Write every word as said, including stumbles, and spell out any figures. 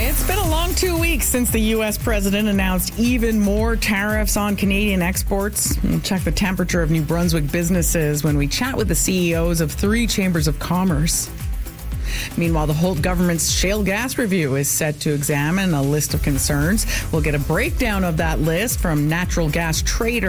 It's been a long two weeks since the U S president announced even more tariffs on Canadian exports. We'll check the temperature of New Brunswick businesses when we chat with the C E Os of three chambers of commerce. Meanwhile, the Holt government's shale gas review is set to examine a list of concerns. We'll get a breakdown of that list from natural gas trader